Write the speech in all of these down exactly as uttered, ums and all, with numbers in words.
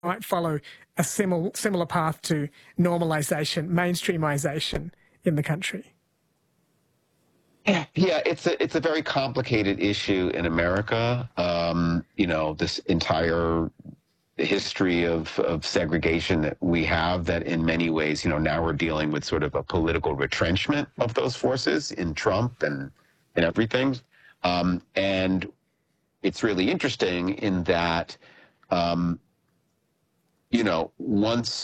might follow a similar similar path to normalization, mainstreamization in the country? Yeah, yeah, it's a it's a very complicated issue in America. Um, you know, this entire history of, of segregation that we have, that in many ways, you know, now we're dealing with sort of a political retrenchment of those forces in Trump and and everything. Um, and it's really interesting in that, um, you know, once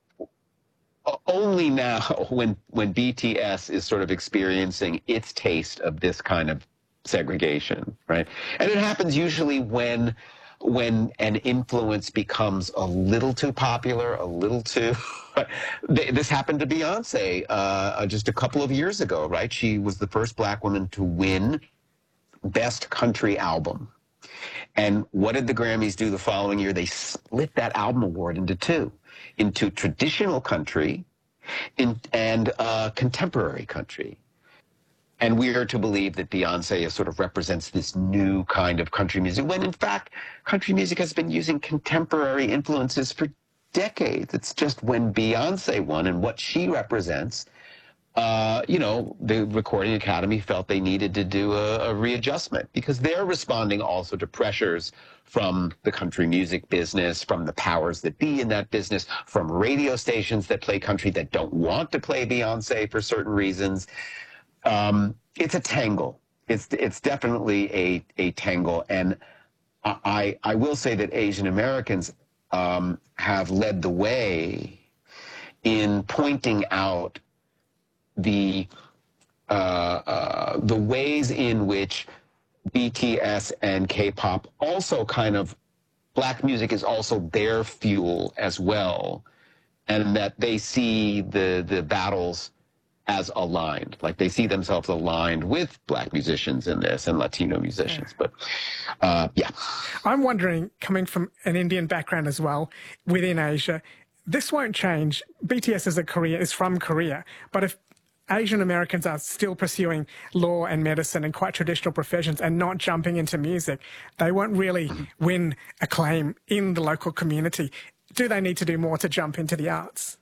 only now when when B T S is sort of experiencing its taste of this kind of segregation, right? And it happens usually when when an influence becomes a little too popular, a little too... This happened to Beyonce uh, just a couple of years ago, right? She was the first black woman to win Best Country Album. And what did the Grammys do the following year? They split that album award into two, into traditional country in, and uh, contemporary country. And we are to believe that Beyonce sort of represents this new kind of country music, when in fact, country music has been using contemporary influences for decades. It's just when Beyonce won and what she represents, uh, you know, the Recording Academy felt they needed to do a, a readjustment, because they're responding also to pressures from the country music business, from the powers that be in that business, from radio stations that play country that don't want to play Beyonce for certain reasons. Um, it's a tangle. It's it's definitely a a tangle, and I I will say that Asian Americans um, have led the way in pointing out the uh, uh, the ways in which B T S and K-pop also kind of, black music is also their fuel as well, and that they see the the battles as aligned, like they see themselves aligned with black musicians in this and Latino musicians. Yeah. But uh, yeah. I'm wondering, coming from an Indian background as well, within Asia, this won't change. B T S is a Korea, is from Korea, but if Asian Americans are still pursuing law and medicine and quite traditional professions and not jumping into music, they won't really mm-hmm. win acclaim in the local community. Do they need to do more to jump into the arts?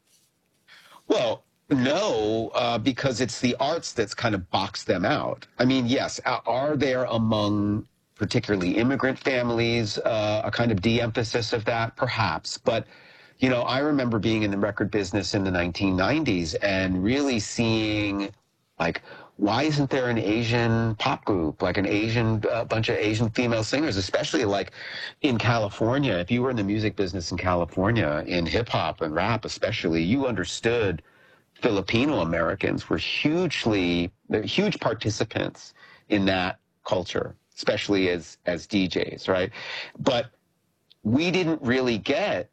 Well, no, uh, because it's the arts that's kind of boxed them out. I mean, yes, are there among particularly immigrant families uh, a kind of de-emphasis of that? Perhaps. But, you know, I remember being in the record business in the nineteen nineties and really seeing, like, why isn't there an Asian pop group, like an Asian, a uh, bunch of Asian female singers, especially like in California? If you were in the music business in California, in hip-hop and rap especially, you understood Filipino Americans were hugely, huge participants in that culture, especially as, as D Js, right? But we didn't really get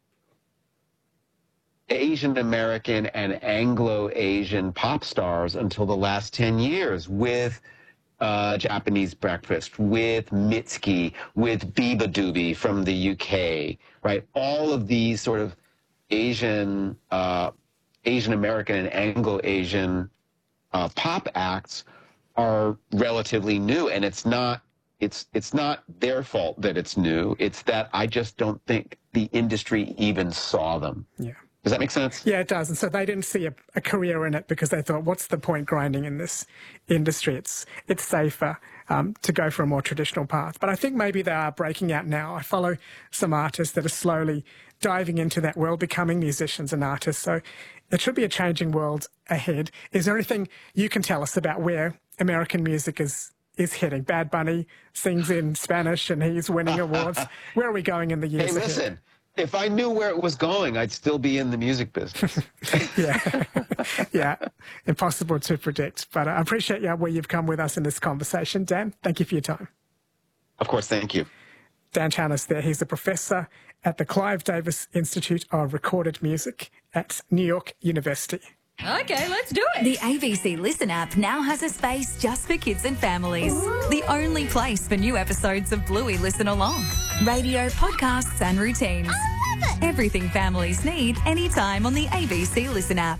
Asian American and Anglo-Asian pop stars until the last ten years with uh, Japanese Breakfast, with Mitski, with Biba Doobie from the U K, right? All of these sort of Asian uh, Asian American and Anglo-Asian uh, pop acts are relatively new, and it's not it's it's not their fault that it's new. It's that I just don't think the industry even saw them. Yeah. Does that make sense? Yeah, it does. And so they didn't see a, a career in it because they thought, what's the point grinding in this industry? It's it's safer um, to go for a more traditional path. But I think maybe they are breaking out now. I follow some artists that are slowly diving into that world, becoming musicians and artists. So it should be a changing world ahead. Is there anything you can tell us about where American music is is heading? Bad Bunny sings in Spanish and he's winning awards. Where are we going in the years Hey, ahead? listen. If I knew where it was going, I'd still be in the music business. yeah, yeah, impossible to predict. But I appreciate you, where you've come with us in this conversation. Dan, thank you for your time. Of course, thank you. Dan Chanas there. He's a professor at the Clive Davis Institute of Recorded Music at New York University. Okay, let's do it. The A B C Listen app now has a space just for kids and families. Ooh. The only place for new episodes of Bluey Listen Along. Radio, podcasts and routines. I love it. Everything families need anytime on the A B C Listen app.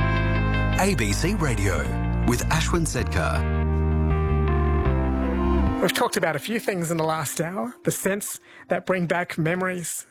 A B C Radio with Ashwin Sedkar. We've talked about a few things in the last hour. The scents that bring back memories,